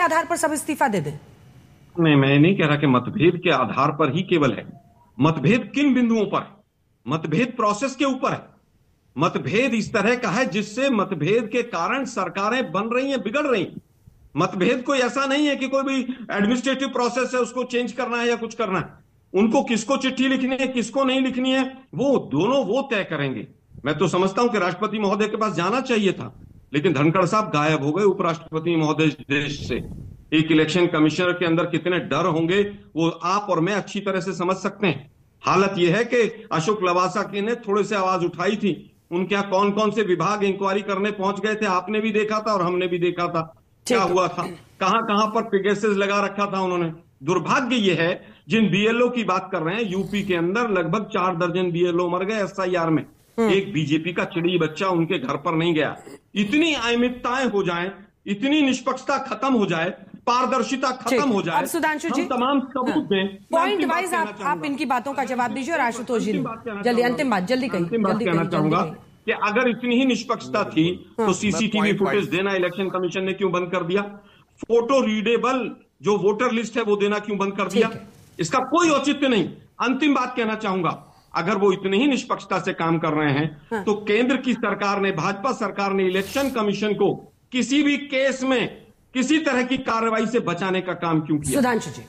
आधार पर सब इस्तीफा दे दें? नहीं, मैं नहीं कह रहा कि मतभेद के आधार पर ही केवल है। मतभेद किन बिंदुओं पर है? मतभेद प्रोसेस के ऊपर है। मतभेद इस तरह का है जिससे मतभेद के कारण सरकारें बन रही हैं, बिगड़ रही हैं। मतभेद कोई ऐसा नहीं है कि कोई भी एडमिनिस्ट्रेटिव प्रोसेस है, उसको चेंज करना है या कुछ करना है। उनको किसको चिट्ठी लिखनी है, किसको नहीं लिखनी है, वो दोनों वो तय करेंगे। मैं तो समझता हूं कि राष्ट्रपति महोदय के पास जाना चाहिए था, लेकिन धनखड़ साहब गायब हो गए उपराष्ट्रपति महोदय देश से। एक इलेक्शन कमिश्नर के अंदर कितने डर होंगे वो आप और मैं अच्छी तरह से समझ सकते हैं। हालत यह है कि अशोक लवासा की ने थोड़े से आवाज उठाई थी, उनके यहां कौन कौन से विभाग इंक्वायरी करने पहुंच गए थे, आपने भी देखा था और हमने भी देखा था क्या हुआ था, कहां कहां पर पेगासस लगा रखा था उन्होंने। दुर्भाग्य यह है, जिन बीएलओ की बात कर रहे हैं, यूपी के अंदर लगभग 4 दर्जन बीएलओ मर गए एसआईआर में। एक बीजेपी का चिड़ी बच्चा उनके घर पर नहीं गया। इतनी अनियमितताएं हो जाएं, इतनी निष्पक्षता खत्म हो जाए, पारदर्शिता खत्म हो जाए, अब सुधांशु जी तमाम सबूत दें। पॉइंट वाइज आप इनकी बातों का जवाब दीजिए और आशुतोष जी जल्दी अंतिम बात जल्दी कहना चाहूंगा कि अगर इतनी ही निष्पक्षता थी तो सीसीटीवी फुटेज देना इलेक्शन कमीशन ने क्यों बंद कर दिया? फोटो रीडेबल जो वोटर लिस्ट है वो देना क्यों बंद कर दिया? इसका कोई औचित्य नहीं। अंतिम बात कहना चाहूंगा, अगर वो इतनी ही निष्पक्षता से काम कर रहे हैं तो केंद्र की सरकार ने, भाजपा सरकार ने इलेक्शन कमीशन को किसी भी केस में किसी तरह की कार्रवाई से बचाने का काम क्यों किया? सुधांशु जी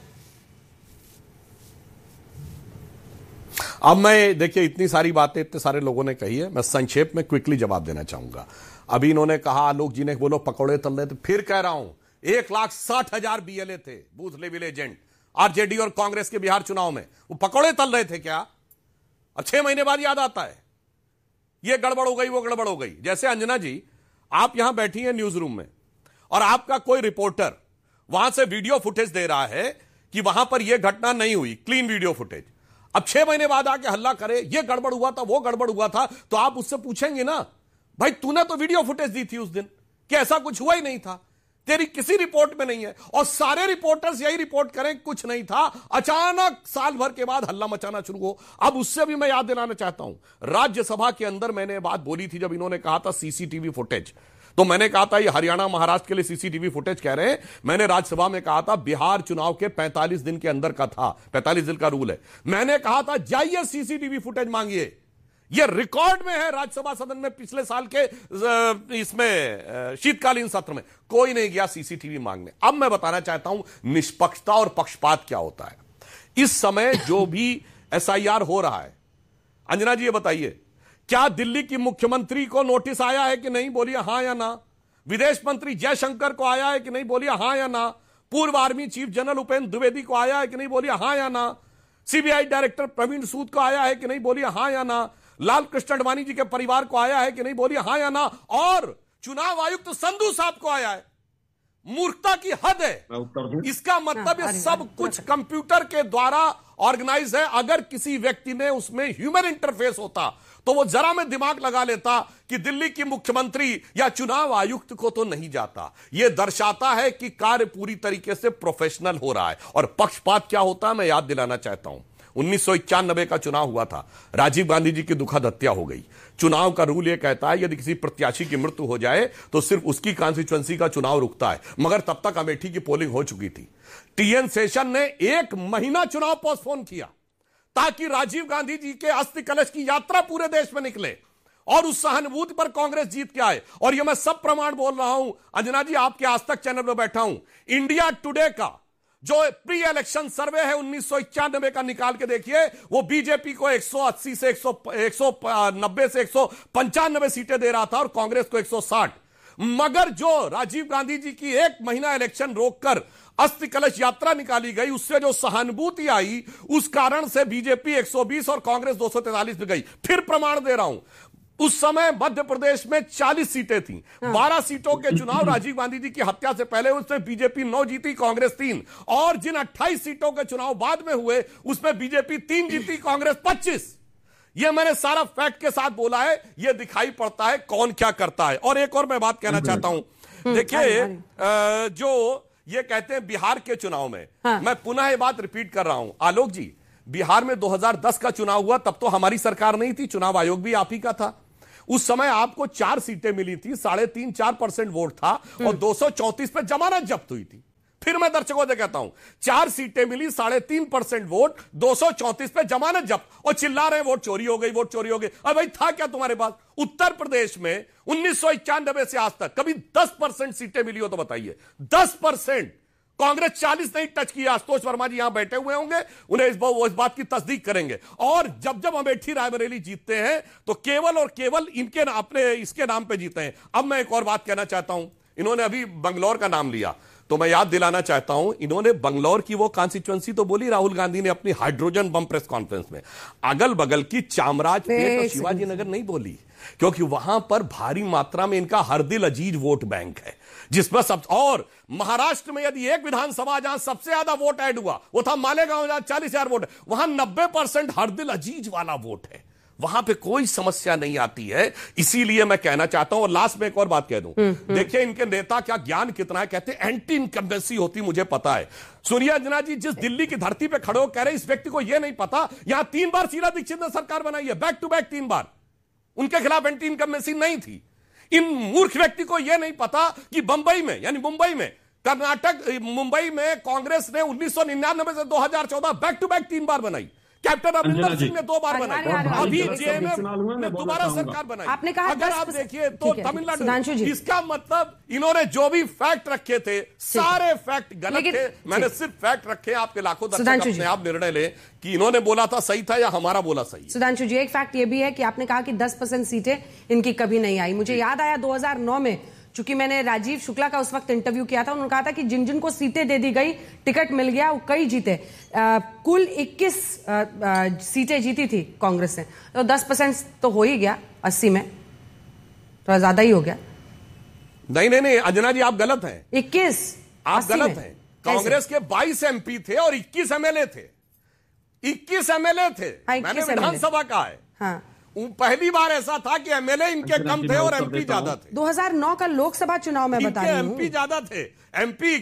अब मैं देखिए इतनी सारी बातें इतने सारे लोगों ने कही है, मैं संक्षेप में क्विकली जवाब देना चाहूंगा। अभी इन्होंने कहा, आलोक जी ने बोलो पकौड़े तल रहे थे, फिर कह रहा हूं 1,60,000 बीएलए थे, बूथ लेवल एजेंट, आरजेडी और कांग्रेस के बिहार चुनाव में। वो पकौड़े तल रहे थे क्या? और 6 महीने बाद याद आता है ये गड़बड़ हो गई, वो गड़बड़ हो गई। जैसे अंजना जी, आप यहां बैठी हैं न्यूज रूम में और आपका कोई रिपोर्टर वहां से वीडियो फुटेज दे रहा है कि वहां पर यह घटना नहीं हुई, क्लीन वीडियो फुटेज। अब 6 महीने बाद आके हल्ला करे ये गड़बड़ हुआ था, वो गड़बड़ हुआ था, तो आप उससे पूछेंगे ना, भाई तूने तो वीडियो फुटेज दी थी उस दिन कि ऐसा कुछ हुआ ही नहीं था, तेरी किसी रिपोर्ट में नहीं है। और सारे रिपोर्टर्स यही रिपोर्ट करें कुछ नहीं था, अचानक साल भर के बाद हल्ला मचाना शुरू हो। अब उससे भी मैं याद दिलाना चाहता हूं, राज्यसभा के अंदर मैंने बात बोली थी जब इन्होंने कहा था सीसीटीवी फुटेज, तो मैंने कहा था ये हरियाणा महाराष्ट्र के लिए सीसीटीवी फुटेज कह रहे हैं। मैंने राज्यसभा में कहा था बिहार चुनाव के 45 दिन के अंदर का था, 45 दिन का रूल है। मैंने कहा था जाइए सीसीटीवी फुटेज मांगिए, ये रिकॉर्ड में है राज्यसभा सदन में पिछले साल के इसमें शीतकालीन सत्र में कोई नहीं गया सीसीटीवी मांगने। अब मैं बताना चाहता हूं निष्पक्षता और पक्षपात क्या होता है। इस समय जो भी एसआईआर हो रहा है, अंजना जी ये बताइए, क्या दिल्ली की मुख्यमंत्री को नोटिस आया है कि नहीं? बोलिए हां या ना। विदेश मंत्री जयशंकर को आया है कि नहीं? बोलिए हां या ना। पूर्व army chief general Upendra Dwivedi को आया है कि नहीं? बोलिए हां या ना। सीबीआई डायरेक्टर प्रवीण सूद को आया है कि नहीं? बोलिए हां या ना। लाल कृष्ण आडवाणी जी के परिवार को आया है कि नहीं? बोलिए हां या ना। और चुनाव आयुक्त संधू साहब को आया है। मूर्खता की हद है। इसका मतलब ये सब कुछ कंप्यूटर के द्वारा ऑर्गेनाइज है। अगर किसी व्यक्ति ने उसमें ह्यूमन इंटरफेस होता तो वो जरा में दिमाग लगा लेता कि दिल्ली की मुख्यमंत्री या चुनाव आयुक्त को तो नहीं जाता। यह दर्शाता है कि कार्य पूरी तरीके से प्रोफेशनल हो रहा है। और पक्षपात क्या होता है मैं याद दिलाना चाहता हूं। 1991 का चुनाव हुआ था, राजीव गांधी जी की दुखद हत्या हो गई। चुनाव का रूल यह कहता है यदि किसी प्रत्याशी की मृत्यु हो जाए तो सिर्फ उसकी कॉन्स्टिट्यूएंसी का चुनाव रुकता है, मगर तब तक अमेठी की पोलिंग हो चुकी थी। टीएन शेषन ने 1 महीना चुनाव पोस्टपोन किया ताकि राजीव गांधी जी के अस्थि कलश की यात्रा पूरे देश में निकले और उस सहानुभूति पर कांग्रेस जीत के आए। और यह मैं सब प्रमाण बोल रहा हूं अंजना जी, आपके आज तक चैनल पर बैठा हूं। इंडिया टुडे का जो प्री इलेक्शन सर्वे है 1991 का निकाल के देखिए, वो बीजेपी को 180 से 190 से 195 सीटें दे रहा था और कांग्रेस को 160। मगर जो राजीव गांधी जी की 1 महीना इलेक्शन रोककर अस्थि कलश यात्रा निकाली गई, उससे जो सहानुभूति आई, उस कारण से बीजेपी 120 और कांग्रेस 243 में गई। फिर प्रमाण दे रहा हूं, उस समय मध्य प्रदेश में 40 सीटें थीं। 12 सीटों के चुनाव राजीव गांधी जी की हत्या से पहले उसमें बीजेपी 9 जीती, कांग्रेस 3। और जिन 28 सीटों के चुनाव बाद में हुए उसमें बीजेपी 3 जीती, कांग्रेस 25। यह मैंने सारा फैक्ट के साथ बोला है। यह दिखाई पड़ता है कौन क्या करता है। और एक और मैं बात कहना चाहता हूं, देखिए जो ये कहते हैं बिहार के चुनाव में, मैं पुनः ये बात रिपीट कर रहा हूं आलोक जी, बिहार में 2010 का चुनाव हुआ, तब तो हमारी सरकार नहीं थी, चुनाव आयोग भी आप ही का था। उस समय आपको 4 सीटें मिली थी, 3.5-4% वोट था और 234 पे जमानत जब्त हुई थी। फिर मैं दर्शकों से कहता हूं 4 सीटें मिली, 3.5% वोट, 234 पे जमानत जब्त, और चिल्ला रहे वोट चोरी हो गई, वोट चोरी हो गई। अब भाई था क्या तुम्हारे पास? उत्तर प्रदेश में 1991 से आज तक कभी 10% सीटें मिली हो तो बताइए, 10%। कांग्रेस 40 नहीं टच किया। आशुतोष वर्मा जी यहां बैठे हुए होंगे, उन्हें इस बात की तस्दीक करेंगे। और जब अमेठी रायबरेली जीतते हैं तो केवल और केवल इनके अपने इसके नाम पे जीते हैं। अब मैं एक और बात कहना चाहता हूं, इन्होंने अभी बंगलौर का नाम लिया तो मैं याद दिलाना चाहता हूं, इन्होंने बंगलौर की वो कॉन्स्टिट्यूएंसी तो बोली राहुल गांधी ने अपनी हाइड्रोजन बम प्रेस कॉन्फ्रेंस में, अगल बगल की चामराजपेट और शिवाजी नगर नहीं बोली, क्योंकि वहां पर भारी मात्रा में इनका हर दिल अजीज वोट बैंक है, जिस पर सब। और महाराष्ट्र में यदि एक विधानसभा जहां सबसे ज्यादा वोट ऐड हुआ वो था मालेगांव, जहां 40,000 वोट, वहां 90% हर दिल अजीज वाला वोट है, वहां पे कोई समस्या नहीं आती है। इसीलिए मैं कहना चाहता हूं, और लास्ट में एक और बात कह दूं, देखिए इनके नेता क्या ज्ञान कितना है, कहते हैं एंटी इनकम्बेंसी होती, मुझे पता है। सूर्या अंजना जी जिस दिल्ली की धरती पे खड़े हो कह रहे इस व्यक्ति को यह नहीं पता, यहां 3 बार शीला दीक्षित ने सरकार बनाई है, बैक टू बैक 3 बार, उनके खिलाफ एंटी इनकम्बेंसी नहीं थी। इन मूर्ख व्यक्ति को यह नहीं पता कि बंबई में, यानी मुंबई में, कर्नाटक मुंबई में कांग्रेस ने 1999 से 2014 बैक टू बैक 3 बार बनाई। कैप्टन अमरिंदर सिंह ने 2 बार बनाई, अभी जेएमएम ने दोबारा सरकार बनाई। आपने कहा अगर आप देखिए तो तमिलनाडु, इसका मतलब इन्होंने जो भी फैक्ट रखे थे सारे फैक्ट गलत थे। मैंने सिर्फ फैक्ट रखे, आपके लाखों दर्शक अपने आप निर्णय ले कि इन्होंने बोला था सही था या हमारा बोला सही। सुधांशु जी, एक फैक्ट ये भी है कि आपने कहा कि 10% सीटें इनकी कभी नहीं आई। मुझे याद आया 2009 में, चूंकि मैंने राजीव शुक्ला का उस वक्त इंटरव्यू किया था, उन्होंने कहा था कि जिन जिन को सीटें दे दी गई, टिकट मिल गया, वो कई जीते। कुल 21 सीटें जीती थी कांग्रेस ने, तो 10% तो हो ही गया, 80 में थोड़ा ज्यादा ही हो गया। नहीं अंजना जी, आप गलत हैं। 21 आप गलत हैं। कांग्रेस के 22 एमपी थे और 21 एमएलए थे, 21 एमएलए थे। मैंने विधानसभा का है। हाँ, पहली बार ऐसा था कि एमएलए इनके कम थे और एमपी ज्यादा थे। 2009 का लोकसभा चुनाव में बता रही हूं, एमपी ज्यादा थे, एमपी।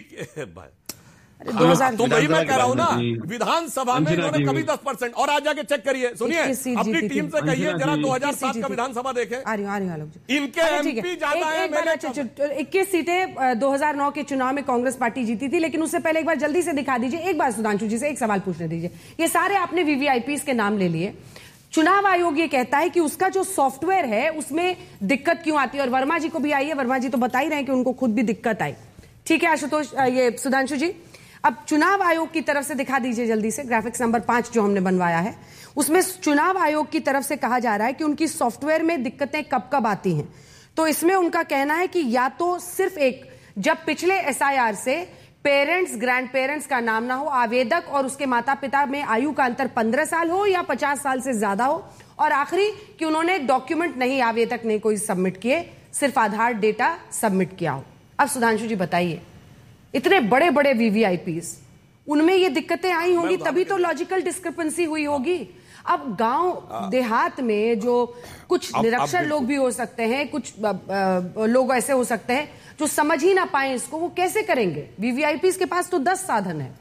तो वही मैं कह रहा हूं ना, विधानसभा में इन्होंने कभी 10%। और आज जाके चेक करिए, सुनिए अपनी टीम से कहिए जरा 2007 का विधानसभा देखें, इनके एमपी ज्यादा है, 21 सीटें 2009 के चुनाव में कांग्रेस पार्टी जीती थी। लेकिन उससे पहले एक बार जल्दी से दिखा दीजिए, एक बार सुधांशु जी से एक सवाल पूछने दीजिए। ये सारे आपने वीवीआईपी के नाम ले लिए, चुनाव आयोग ये कहता है कि उसका जो सॉफ्टवेयर है उसमें दिक्कत क्यों आती है, और वर्मा जी को भी आई है, वर्मा जी तो बता ही रहे हैं कि उनको खुद भी दिक्कत आई। ठीक है आशुतोष, ये सुधांशु जी, अब चुनाव आयोग की तरफ से दिखा दीजिए जल्दी से ग्राफिक्स नंबर 5 जो हमने बनवाया है, उसमें चुनाव आयोग की तरफ से कहा जा रहा है कि उनकी सॉफ्टवेयर में दिक्कतें कब कब आती हैं। तो इसमें उनका कहना है कि या तो सिर्फ एक, जब पिछले एसआईआर से पेरेंट्स ग्रैंड पेरेंट्स का नाम ना हो, आवेदक और उसके माता पिता में आयु का अंतर 15 साल हो या 50 साल से ज्यादा हो, और आखिरी कि उन्होंने डॉक्यूमेंट नहीं, आवेदक ने कोई सबमिट किए, सिर्फ आधार डेटा सबमिट किया हो। अब सुधांशु जी बताइए, इतने बड़े बड़े वीवीआईपीज, उनमें ये दिक्कतें आई होंगी, तभी तो लॉजिकल डिस्क्रिपेंसी हुई होगी। अब गांव देहात में जो कुछ निरक्षर लोग भी हो सकते हैं, कुछ लोग ऐसे हो सकते हैं जो समझ ही ना पाए इसको, वो कैसे करेंगे? वीवीआईपीज के पास तो 10 साधन है।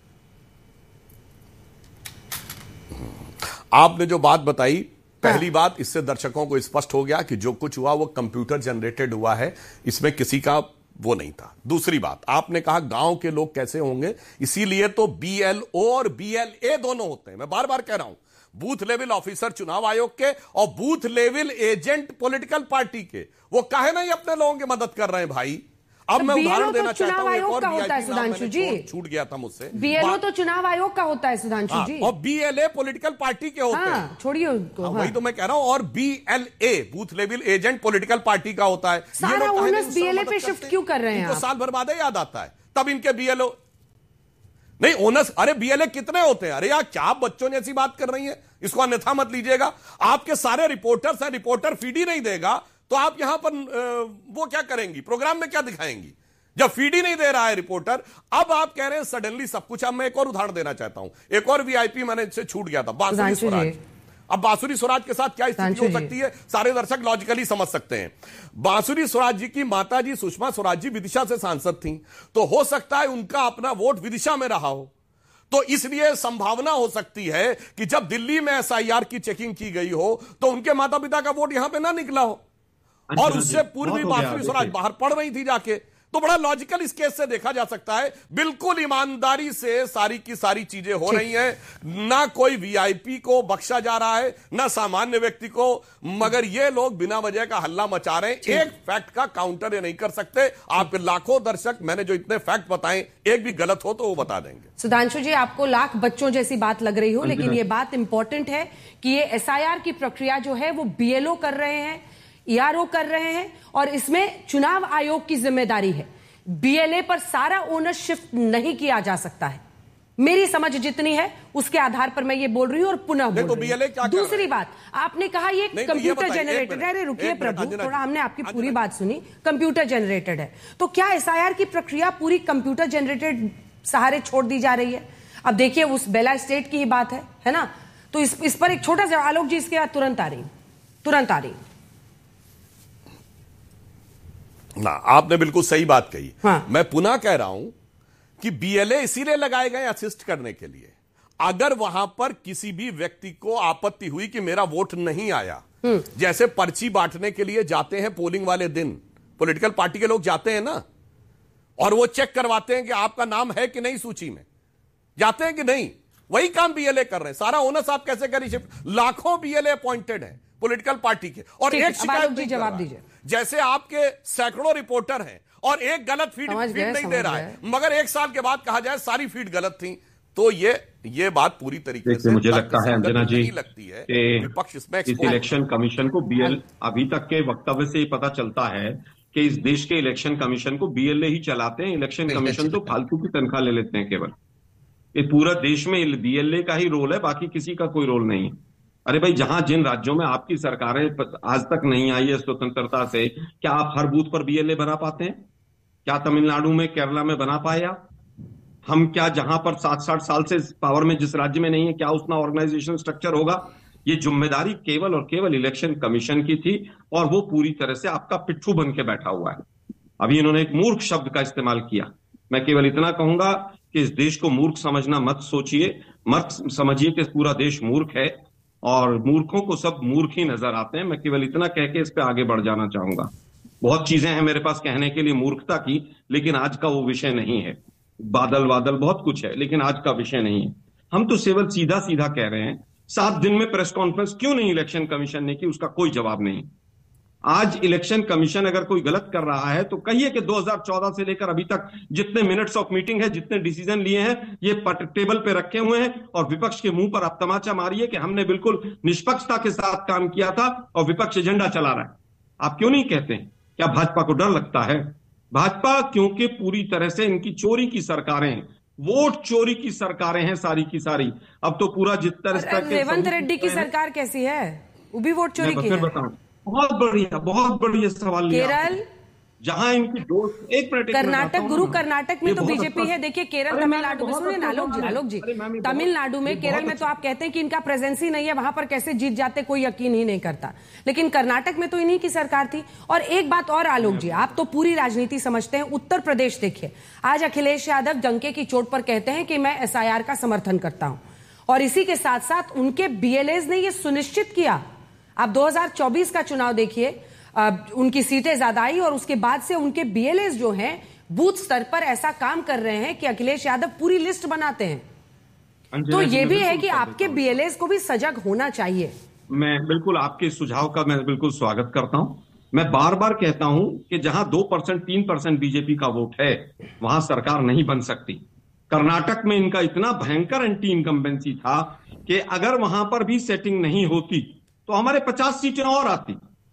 आपने जो बात बताई, पहली बात, इससे दर्शकों को स्पष्ट हो गया कि जो कुछ हुआ वो कंप्यूटर जनरेटेड हुआ है, इसमें किसी का वो नहीं था। दूसरी बात, आपने कहा गांव के लोग कैसे होंगे, इसीलिए तो बीएलओ और बीएलए दोनों होते हैं। मैं बार बार कह रहा हूं, बूथ लेवल ऑफिसर चुनाव आयोग के और booth level agent political party के, वो काहे नहीं अपने लोगों की मदद कर रहे हैं भाई। अब मैं उदाहरण देना चाहता हूं, एक और सुधांशु जी छूट गया था मुझसे, बीएलओ तो चुनाव आयोग का होता है सुधांशु जी, और बीएलए पॉलिटिकल पार्टी के होते हैं, छोड़िए उनको। वही तो मैं कह रहा हूं, और BLA booth level agent political party का होता है। सारा ओनस बीएलए पे शिफ्ट क्यों कर रहे हैं? इनको साल भर बाद याद आता है, तब इनके बीएलओ नहीं ओनस। अरे बीएलए कितने होते हैं? अरे यार क्या आप बच्चों ने ऐसी बात कर रही है, इसको अन्यथा मत लीजिएगा। आपके सारे रिपोर्टर्स हैं, रिपोर्टर फीड ही नहीं देगा तो आप यहां पर वो क्या करेंगी, प्रोग्राम में क्या दिखाएंगी जब फीड ही नहीं दे रहा है रिपोर्टर। अब आप कह रहे हैं सडनली सब कुछ। अब मैं एक और उदाहरण देना चाहता हूं, एक और वीआईपी मैंने इससे छूट गया था, बांसुरी स्वराज। अब बांसुरी स्वराज के साथ क्या स्थिति हो सकती है, सारे दर्शक लॉजिकली समझ सकते हैं। बांसुरी स्वराज जी की माता जी सुषमा स्वराज जी विदिशा से सांसद थीं, तो हो सकता है उनका अपना वोट विदिशा में रहा हो, तो इसलिए संभावना हो सकती है कि जब दिल्ली में एसआईआर की चेकिंग की गई हो तो उनके माता पिता का वोट यहां पे ना निकला हो। और उससे पूर्व भी बांसुरी स्वराज बाहर पढ़ रही थी जाके, तो बड़ा लॉजिकल इस केस से देखा जा सकता है। बिल्कुल ईमानदारी से सारी की सारी चीजें हो रही हैं, ना कोई वीआईपी को बख्शा जा रहा है ना सामान्य व्यक्ति को, मगर ये लोग बिना वजह का हल्ला मचा रहे हैं। एक फैक्ट का काउंटर ये नहीं कर सकते। आपके लाखों दर्शक, मैंने जो इतने फैक्ट बताए, एक भी गलत हो तो वो बता देंगे। सुधांशु जी, आपको लाख बच्चों जैसी बात लग रही हो, लेकिन ये बात इंपॉर्टेंट है कि ये एसआईआर की प्रक्रिया जो है वो बीएलओ कर रहे हैं, ईआरओ कर रहे हैं, और इसमें चुनाव आयोग की जिम्मेदारी है। बीएलए पर सारा ओनरशिप नहीं किया जा सकता है। मेरी समझ जितनी है उसके आधार पर मैं ये बोल रही हूं और पुनः बोल रही हूं। दूसरी बात, आपने कहा ये कंप्यूटर जनरेटेड है। रुकिए प्रभु, थोड़ा हमने आपकी पूरी बात सुनी। कंप्यूटर जनरेटेड है तो क्या एसआईआर की प्रक्रिया पूरी कंप्यूटर जनरेटेड सहारे छोड़ दी जा रही है? अब देखिए, उस बेला स्टेट की ही बात है ना? तो इस पर एक छोटा सा, आलोक जी इसके बाद तुरंत आ रही ना, आपने बिल्कुल सही बात कही। हाँ। मैं पुनः कह रहा हूं कि बीएलए इसीलिए लगाए गए असिस्ट करने के लिए। अगर वहां पर किसी भी व्यक्ति को आपत्ति हुई कि मेरा वोट नहीं आया, जैसे पर्ची बांटने के लिए जाते हैं पोलिंग वाले दिन, पॉलिटिकल पार्टी के लोग जाते हैं ना, और वो चेक करवाते हैं कि आपका नाम है कि नहीं सूची में, जाते हैं कि नहीं, वही काम बीएलए कर रहे हैं। सारा ओनस आप कैसे करें शिफ्ट? लाखों बीएलए अपॉइंटेड है पॉलिटिकल पार्टी के, और एक शिकायत नहीं जवाब दीजिए। जैसे आपके सैकड़ों रिपोर्टर हैं और एक गलत फीड नहीं दे रहा है, मगर एक साल के बाद कहा जाए सारी फीड गलत थी, तो ये बात पूरी तरीके से मुझे लगता है अंजना जी लगती है विपक्ष इसमें इस इलेक्शन कमीशन को अभी तक के वक्तव्य से ही पता चलता है कि इस देश के इलेक्शन कमीशन को बीएलए ही चलाते हैं। इलेक्शन कमीशन तो फालतू की तनख्वाह ले लेते हैं केवल। ये पूरा देश में बीएलए का ही रोल है, बाकी किसी का कोई रोल नहीं है। अरे भाई, जहां जिन राज्यों में आपकी सरकारें आज तक नहीं आई है स्वतंत्रता से, क्या आप हर बूथ पर बीएलए बना पाते हैं? क्या तमिलनाडु में, केरला में बना पाए आप? हम क्या जहां पर 60-60 साल से पावर में जिस राज्य में नहीं है, क्या उसका ऑर्गेनाइजेशन स्ट्रक्चर होगा? ये जिम्मेदारी केवल और केवल इलेक्शन कमीशन की थी, और वो पूरी तरह से आपका पिट्ठू बन के बैठा हुआ है। अभी इन्होंने एक मूर्ख शब्द का इस्तेमाल किया। मैं केवल इतना कहूंगा कि इस देश को मूर्ख समझना मत सोचिए, मत समझिए कि पूरा देश मूर्ख है, और मूर्खों को सब मूर्ख ही नजर आते हैं। मैं केवल इतना कह के इस पे आगे बढ़ जाना चाहूंगा। बहुत चीजें हैं मेरे पास कहने के लिए मूर्खता की, लेकिन आज का वो विषय नहीं है। बादल बहुत कुछ है, लेकिन आज का विषय नहीं है। हम तो केवल सीधा सीधा कह रहे हैं, 7 दिन में प्रेस कॉन्फ्रेंस क्यों नहीं इलेक्शन कमीशन ने की, उसका कोई जवाब नहीं। आज इलेक्शन कमीशन अगर कोई गलत कर रहा है तो कहिए कि 2014 से लेकर अभी तक जितने मिनट्स ऑफ मीटिंग है, जितने डिसीजन लिए हैं, ये टेबल पे रखे हुए हैं, और विपक्ष के मुंह पर आप तमाचा मारिए कि हमने बिल्कुल निष्पक्षता के साथ काम किया था और विपक्ष एजेंडा चला रहा है। आप क्यों नहीं कहते? क्या भाजपा को डर लगता है? भाजपा, क्योंकि पूरी तरह से इनकी चोरी की सरकारें हैं, वोट चोरी की सरकारें हैं सारी की सारी। अब तो पूरा जिस तरह रेवंत रेड्डी की सरकार कैसी है? वो भी वोट चोरी की है। बताऊं, बहुत बढ़िया सवाल लिया। केरल, जहां इनकी दोस्त, एक मिनट, कर्नाटक, गुरु कर्नाटक में तो बीजेपी है। देखिए केरल, तमिलनाडु में, सुनिए आलोक जी, तमिलनाडु में, केरल में तो आप कहते हैं कि इनका प्रेजेंस ही नहीं है, वहां पर कैसे जीत जाते कोई यकीन ही नहीं करता। लेकिन कर्नाटक में तो इन्हीं की सरकार थी। और एक बात और आलोक जी, आप तो पूरी राजनीति समझते हैं। उत्तर प्रदेश देखिए, आज अखिलेश यादव डंके की चोट पर कहते हैं कि मैं एसआईआर का समर्थन करता हूं, और इसी के साथ साथ उनके बीएलएज ने यह सुनिश्चित किया। आप 2024 का चुनाव देखिए, उनकी सीटें ज्यादा आई, और उसके बाद से उनके बीएलएस जो हैं बूथ स्तर पर ऐसा काम कर रहे हैं कि अखिलेश यादव पूरी लिस्ट बनाते हैं। तो ये भी है कि आपके बीएलएस को भी सजग होना चाहिए। मैं बिल्कुल आपके सुझाव का मैं बिल्कुल स्वागत करता हूं। मैं बार बार कहता हूं कि जहां 2%, 3% बीजेपी का वोट है, वहां सरकार नहीं बन सकती। कर्नाटक में इनका इतना भयंकर एंटी इनकम्बेंसी था कि अगर वहां पर भी सेटिंग नहीं होती तो हमारे 50 सीटें और आती।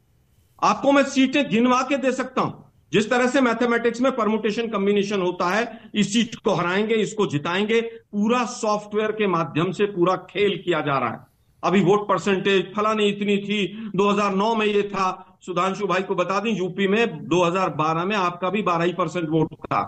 आपको मैं सीटें गिनवा के दे सकता हूं। जिस तरह से मैथमेटिक्स में परमुटेशन कॉम्बिनेशन होता है, इस सीट को हराएंगे, इसको जिताएंगे, पूरा सॉफ्टवेयर के माध्यम से पूरा खेल किया जा रहा है। अभी वोट परसेंटेज फलानी इतनी थी, 2009 में ये था। सुधांशु भाई को बता दें, यूपी में 2012 में आपका भी 12% वोट था।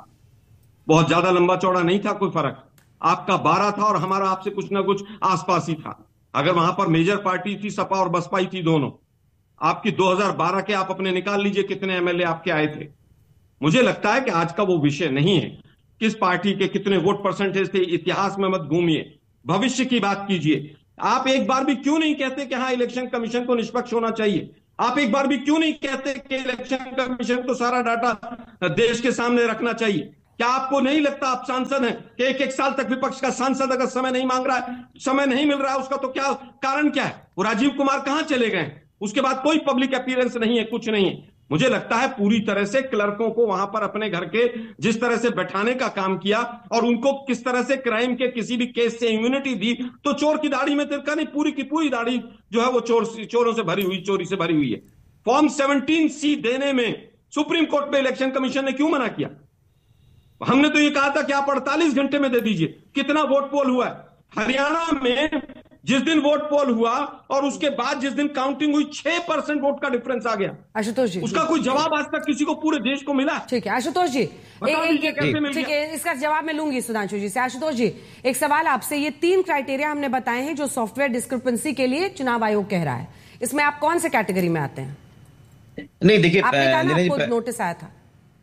बहुत ज्यादा लंबा चौड़ा नहीं था कोई फर्क। आपका 12 था और हमारा आपसे कुछ ना कुछ आसपास ही था। अगर वहां पर मेजर पार्टी थी, सपा और बसपा ही थी दोनों। आपकी 2012 के आप अपने निकाल लीजिए कितने एमएलए आपके आए थे। मुझे लगता है कि आज का वो विषय नहीं है किस पार्टी के कितने वोट परसेंटेज थे। इतिहास में मत घूमिए, भविष्य की बात कीजिए। आप एक बार भी क्यों नहीं कहते कि हाँ, इलेक्शन कमीशन को निष्पक्ष होना चाहिए? आप एक बार भी क्यों नहीं कहते कि इलेक्शन कमीशन को सारा डाटा देश के सामने रखना चाहिए? क्या आपको नहीं लगता, आप सांसद हैं, कि एक एक साल तक विपक्ष का सांसद अगर समय नहीं मांग रहा है, समय नहीं मिल रहा है उसका, तो क्या कारण क्या है? वो राजीव कुमार कहां चले गए? उसके बाद कोई पब्लिक अपीयरेंस नहीं है, कुछ नहीं है। मुझे लगता है पूरी तरह से क्लर्कों को वहां पर अपने घर के जिस तरह से बैठाने का काम किया और उनको किस तरह से क्राइम के किसी भी केस से इम्यूनिटी दी, तो चोर की दाढ़ी में तिनका नहीं, पूरी की पूरी दाढ़ी जो है वो चोरों से भरी हुई, चोरी से भरी हुई है। फॉर्म 17C देने में सुप्रीम कोर्ट में इलेक्शन कमीशन ने क्यों मना किया? हमने तो ये कहा था कि आप 48 घंटे में दे दीजिए। कितना वोट पोल हुआ है हरियाणा में? जिस दिन वोट पोल हुआ और उसके बाद जिस दिन काउंटिंग हुई, 6% वोट का डिफरेंस आ गया। आशुतोष जी, उसका कोई जवाब आज तक किसी को पूरे देश को मिला? ठीक है आशुतोष जी, ठीक है, इसका जवाब मैं लूंगी सुधांशु जी से। आशुतोष जी, एक सवाल आपसे, ये 3 क्राइटेरिया हमने बताए हैं जो सॉफ्टवेयर डिस्क्रिपेंसी के लिए चुनाव आयोग कह रहा है, इसमें आप कौन से कैटेगरी में आते हैं? नहीं देखिए, आपने कहा ना आपको नोटिस आया था।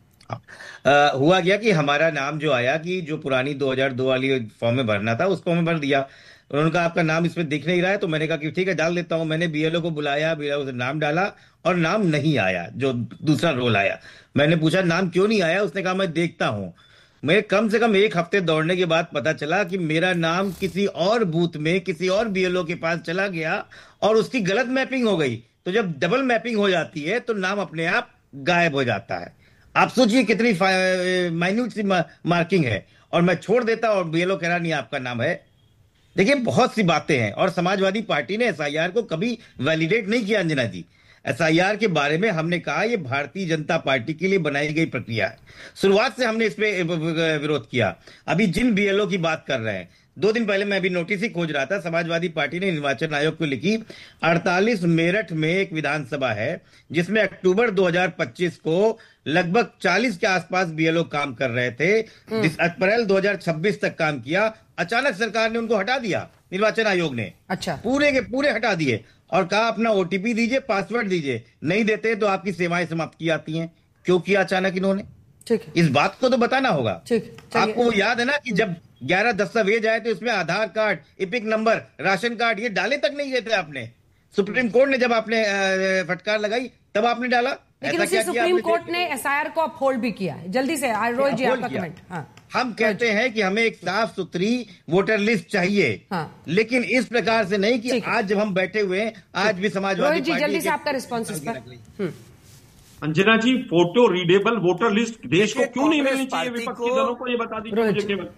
हुआ गया कि हमारा नाम जो आया कि जो पुरानी 2002 वाली फॉर्म में भरना था उसको हमें भर दिया। उन्होंने कहा आपका नाम इसमें दिख नहीं रहा है, तो मैंने कहा कि ठीक है डाल देता हूं। मैंने बीएलओ को बुलाया, बीएलओ से नाम डाला और नाम नहीं आया, जो दूसरा रोल आया। मैंने पूछा नाम क्यों नहीं आया, उसने कहा मैं देखता हूं। मैं कम से कम 1 हफ्ते दौड़ने के बाद पता चला कि मेरा नाम किसी और बूथ में किसी और बीएलओ के पास चला गया और उसकी गलत मैपिंग हो गई। तो जब डबल मैपिंग हो जाती है तो नाम अपने आप गायब हो जाता है। आप सोचिए कितनी माइन्यूट सी मार्किंग है, और मैं छोड़ देता और बीएलओ कह रहा नहीं आपका नाम है। देखिए बहुत सी बातें हैं, और समाजवादी पार्टी ने एसआईआर को कभी वैलिडेट नहीं किया। अंजना जी, एसआईआर के बारे में हमने कहा ये भारतीय जनता पार्टी के लिए बनाई गई प्रक्रिया है। शुरुआत से हमने इस पे विरोध किया। अभी जिन बीएलओ की बात कर रहे हैं, 2 दिन पहले मैं अभी नोटिस ही खोज रहा था, समाजवादी पार्टी ने निर्वाचन आयोग को लिखी 48 मेरठ में एक विधानसभा है जिसमें अक्टूबर 2025 को लगभग 40 के आसपास बीएलओ काम कर रहे थे। अप्रैल 2026 तक काम किया। अचानक सरकार ने उनको हटा दिया, निर्वाचन आयोग ने। अच्छा, पूरे के पूरे हटा दिए और कहा अपना ओटीपी दीजिए, पासवर्ड दीजिए, नहीं देते तो आपकी सेवाएं समाप्त की जाती हैं। क्यों किया अचानक इन्होंने? ठीक है, इस बात को तो बताना होगा। ठीक, आपको याद है ना कि जब 11 दस्तावेज आए थे उसमें आधार card, EPIC number, ration card, ये डाले तक नहीं गए थे आपने। सुप्रीम कोर्ट ने जब आपने फटकार लगाई तब आपने डाला। लेकिन उसी सुप्रीम कोर्ट ने एसआईआर को अपहोल्ड भी किया है। जल्दी से रोहित जी आपका कमेंट। हाँ, हम कहते हैं कि हमें एक साफ सुथरी वोटर लिस्ट चाहिए। हाँ, लेकिन इस प्रकार से नहीं कि आज जब हम बैठे हुए हैं आज भी समाजवादी रोहित जी जल्दी से आपका रिस्पॉन्स इस पर। अंजना जी, फोटो रीडेबल वोटर लिस्ट देश को क्यों नहीं मिलनी चाहिए? विपक्षी दलों को ये बता दीजिए मुझे केवल।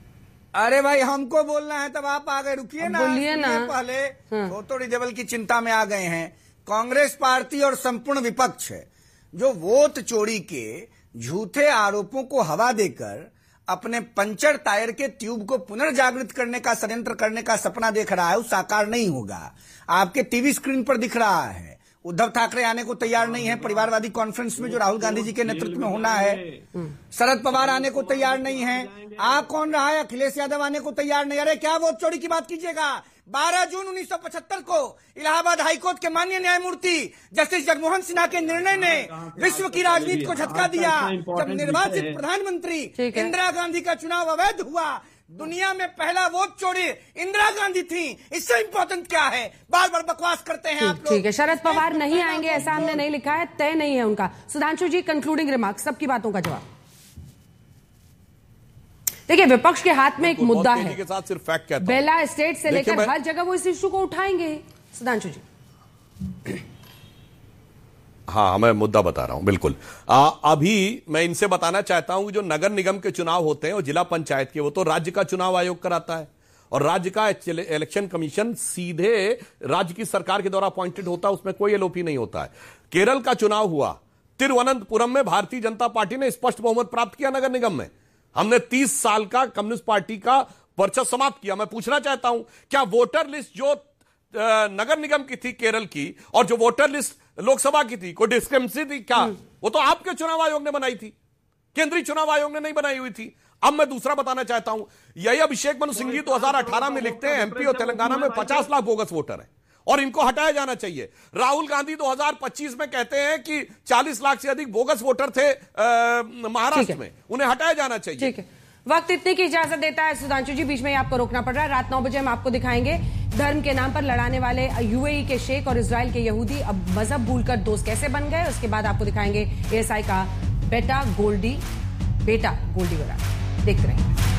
अरे भाई हमको बोलना है तब आप आ गए, रुकिए ना, बोलिए ना। पहले फोटो रीडेबल की चिंता में आ गए हैं। कांग्रेस पार्टी और संपूर्ण विपक्ष जो वोट चोरी के झूठे आरोपों को हवा देकर अपने पंचर टायर के ट्यूब को पुनर्जागृत करने का षड्यंत्र करने का सपना देख रहा है, वो साकार नहीं होगा। आपके टीवी स्क्रीन पर दिख रहा है उद्धव ठाकरे आने को तैयार नहीं है परिवारवादी कॉन्फ्रेंस में जो राहुल गांधी जी के नेतृत्व में होना है। शरद पवार आने को तैयार नहीं है। आ कौन रहा है? अखिलेश यादव आने को तैयार नहीं। अरे क्या वोट चोरी की बात कीजिएगा? 12 जून 1975 को इलाहाबाद हाईकोर्ट के माननीय न्यायमूर्ति जस्टिस जगमोहन सिन्हा के निर्णय ने विश्व की राजनीति को झटका दिया जब निर्वाचित प्रधानमंत्री इंदिरा गांधी का चुनाव अवैध हुआ। दुनिया में पहला वोट चोरी इंदिरा गांधी थी। इससे इंपॉर्टेंट क्या है? बार बार बकवास करते हैं आप लोग। ठीक है, शरद पवार नहीं आएंगे ऐसा हमने नहीं लिखा है, तय नहीं है उनका। सुधांशु जी कंक्लूडिंग रिमार्क्स, सबकी बातों का जवाब। देखिए विपक्ष के हाथ में एक मुद्दा है के साथ सिर्फ फैक्ट कहता हूं। बेला स्टेट से लेकर हर जगह वो इस इश्यू को उठाएंगे। सुधांशु जी। हाँ, मैं मुद्दा बता रहा हूं बिल्कुल। अभी मैं इनसे बताना चाहता हूं कि जो नगर निगम के चुनाव होते हैं और जिला पंचायत के, वो तो राज्य का चुनाव आयोग कराता है और राज्य का इलेक्शन कमीशन सीधे राज्य की सरकार के द्वारा अपॉइंटेड होता है, उसमें कोई एलओपी नहीं होता है। केरल का चुनाव हुआ, तिरुवनंतपुरम में भारतीय जनता पार्टी ने स्पष्ट बहुमत प्राप्त किया। नगर निगम में हमने 30 साल का कम्युनिस्ट पार्टी का वर्चस्व समाप्त किया। मैं पूछना चाहता हूं क्या वोटर लिस्ट जो नगर निगम की थी केरल की और जो वोटर लिस्ट लोकसभा की थी, कोई डिस्क्रिपेंसी थी क्या? वो तो आपके चुनाव आयोग ने बनाई थी, केंद्रीय चुनाव आयोग ने नहीं बनाई हुई थी। अब मैं दूसरा बताना चाहता हूं, यही अभिषेक मनु सिंघवी 2018 में लिखते हैं एमपी और तेलंगाना में 50 लाख बोगस वोटर हैं और इनको हटाया जाना चाहिए। राहुल गांधी 2025 में कहते हैं कि 40 लाख से अधिक बोगस वोटर थे महाराष्ट्र में, उन्हें हटाया जाना चाहिए। ठीक है, वक्त इतने की इजाजत देता है सुधांशु जी, बीच में ही आपको रोकना पड़ रहा है। रात 9 बजे हम आपको दिखाएंगे धर्म के नाम पर लड़ाने वाले यूएई के शेख और इजराइल के यहूदी अब मजहब भूलकर दोस्त कैसे बन गए। उसके बाद आपको दिखाएंगे एएसआई का बेटा गोल्डी वरा। देखते रहेंगे।